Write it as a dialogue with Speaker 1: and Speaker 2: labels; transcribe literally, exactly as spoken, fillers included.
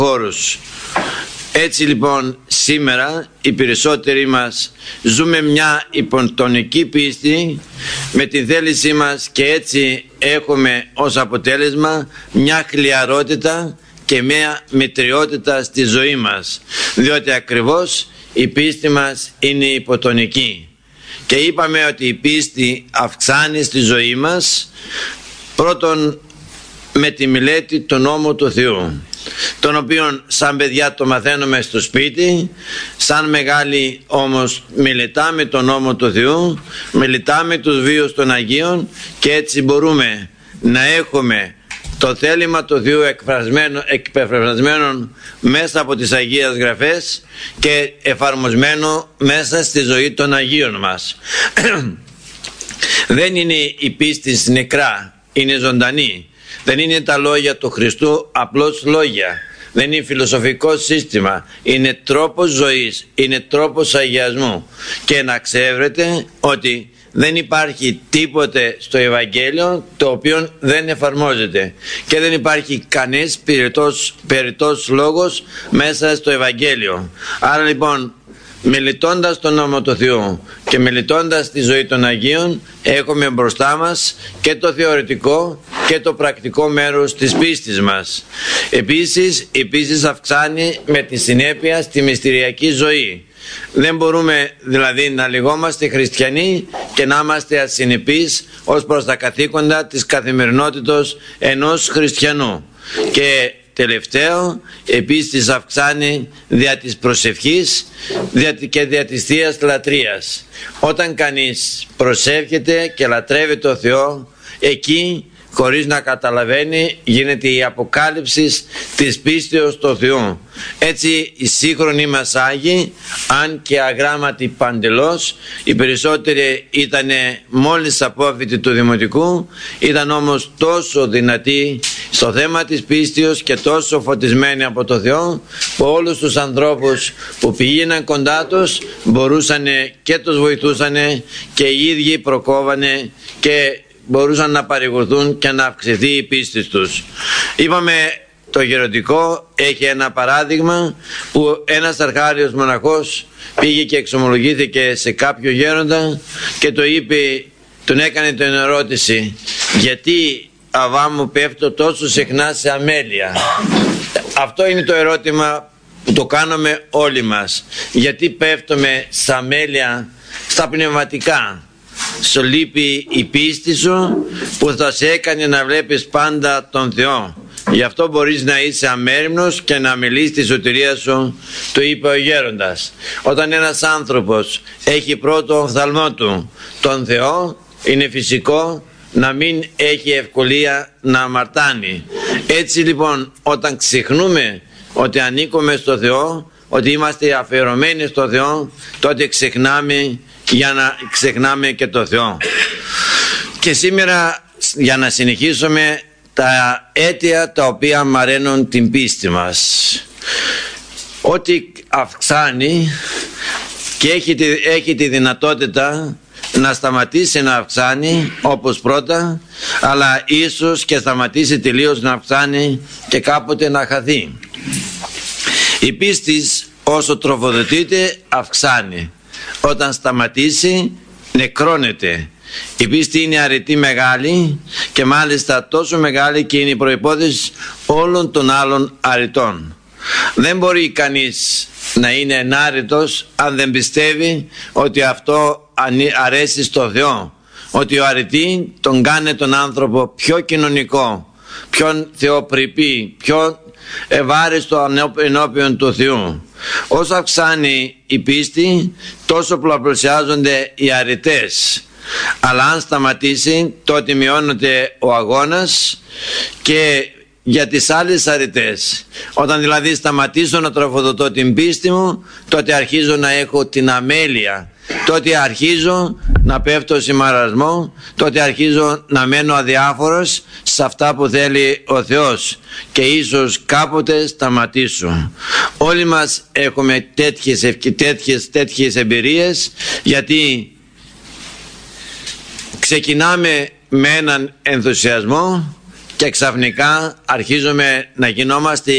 Speaker 1: χώρους. Έτσι λοιπόν σήμερα οι περισσότεροι μας ζούμε μια υποτονική πίστη με την θέλησή μας και έτσι έχουμε ως αποτέλεσμα μια χλιαρότητα και μια μετριότητα στη ζωή μας, διότι ακριβώς η πίστη μας είναι υποτονική. Και είπαμε ότι η πίστη αυξάνει στη ζωή μας πρώτον με τη μελέτη του νόμου του Θεού, τον οποίον σαν παιδιά το μαθαίνουμε στο σπίτι, σαν μεγάλοι όμως μελετάμε τον νόμο του Θεού, μελετάμε τους βίους των Αγίων και έτσι μπορούμε να έχουμε το θέλημα του Θεού εκπεφρασμένο μέσα από τις Αγίες Γραφές και εφαρμοσμένο μέσα στη ζωή των Αγίων μας. Δεν είναι η πίστη νεκρά, είναι ζωντανή. Δεν είναι τα λόγια του Χριστού απλώς λόγια. Δεν είναι φιλοσοφικό σύστημα. Είναι τρόπος ζωής, είναι τρόπος αγιασμού. Και να ξέρετε ότι δεν υπάρχει τίποτε στο Ευαγγέλιο το οποίο δεν εφαρμόζεται. Και δεν υπάρχει κανείς περιττός, περιττός λόγος μέσα στο Ευαγγέλιο. Άρα λοιπόν, μελετώντας τον νόμο του Θεού και μελετώντας τη ζωή των Αγίων, έχουμε μπροστά μας και το θεωρητικό και το πρακτικό μέρος της πίστης μας. Επίσης, η πίστη αυξάνει με τη συνέπεια στη μυστηριακή ζωή. Δεν μπορούμε δηλαδή να λεγόμαστε χριστιανοί και να είμαστε ασυνεπείς ως προς τα καθήκοντα της καθημερινότητος ενός χριστιανού. Και τελευταίο, επίσης αυξάνει δια της προσευχής και δια της Θείας λατρείας. Όταν κανείς προσεύχεται και λατρεύει το Θεό, εκεί χωρίς να καταλαβαίνει γίνεται η αποκάλυψη της πίστεως του Θεού. Έτσι οι σύγχρονοι μας Άγιοι, αν και αγράμματοι παντελώς, οι περισσότεροι ήταν μόλις απόφοιτοι του Δημοτικού, ήταν όμως τόσο δυνατοί στο θέμα της πίστεως και τόσο φωτισμένοι από το Θεό, που όλους τους ανθρώπους που πήγαιναν κοντά τους μπορούσαν και τους βοηθούσαν και οι ίδιοι προκόβανε και μπορούσαν να παρηγορθούν και να αυξηθεί η πίστη τους. Είπαμε, το γεροντικό έχει ένα παράδειγμα που ένας αρχάριος μοναχός πήγε και εξομολογήθηκε σε κάποιο γέροντα και το είπε, τον έκανε την ερώτηση, γιατί αβά μου πέφτω τόσο συχνά σε αμέλεια? Αυτό είναι το ερώτημα που το κάνουμε όλοι μας. Γιατί πέφτουμε σε αμέλεια στα πνευματικά? Σου λείπει η πίστη σου που θα σε έκανε να βλέπεις πάντα τον Θεό. Γι' αυτό μπορείς να είσαι αμέριμνος και να μιλείς τη σωτηρία σου, του είπε ο γέροντας. Όταν ένας άνθρωπος έχει πρώτο οφθαλμό του τον Θεό, είναι φυσικό να μην έχει ευκολία να αμαρτάνει. Έτσι λοιπόν, όταν ξεχνούμε ότι ανήκουμε στο Θεό, ότι είμαστε αφιερωμένοι στο Θεό, τότε ξεχνάμε για να ξεχνάμε και το Θεό. Και σήμερα, για να συνεχίσουμε, τα αίτια τα οποία μαραίνουν την πίστη μας. Ό,τι αυξάνει και έχει τη, έχει τη δυνατότητα να σταματήσει να αυξάνει όπως πρώτα, αλλά ίσως και σταματήσει τελείως να αυξάνει και κάποτε να χαθεί. Η πίστη όσο τροφοδοτείται αυξάνει. Όταν σταματήσει νεκρώνεται. Η πίστη είναι αρετή μεγάλη και μάλιστα τόσο μεγάλη και είναι η προϋπόθεση όλων των άλλων αρετών. Δεν μπορεί κανείς να είναι ενάρετος αν δεν πιστεύει ότι αυτό αρέσει στο Θεό, ότι ο αρετή τον κάνει τον άνθρωπο πιο κοινωνικό, πιο θεοπρεπή, πιο ευάρεστο ενώπιον του Θεού. Όσο αυξάνει η πίστη, τόσο πολλαπλασιάζονται οι αρετές. Αλλά αν σταματήσει, τότε μειώνεται ο αγώνας και για τις άλλες αρετές. Όταν δηλαδή σταματήσω να τροφοδοτώ την πίστη μου, τότε αρχίζω να έχω την αμέλεια. Τότε αρχίζω να πέφτω σε μαρασμό, τότε αρχίζω να μένω αδιάφορος σε αυτά που θέλει ο Θεός και ίσως κάποτε σταματήσω. Όλοι μας έχουμε τέτοιες, τέτοιες, τέτοιες εμπειρίες, γιατί ξεκινάμε με έναν ενθουσιασμό και ξαφνικά αρχίζουμε να γινόμαστε